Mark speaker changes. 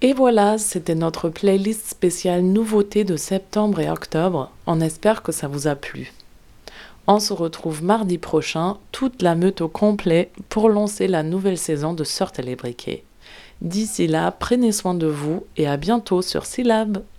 Speaker 1: Et voilà, c'était notre playlist spéciale nouveautés de septembre et octobre. On espère que ça vous a plu. On se retrouve mardi prochain, toute la meute au complet, pour lancer la nouvelle saison de Sortez les briquets. D'ici là, prenez soin de vous et à bientôt sur Syllab.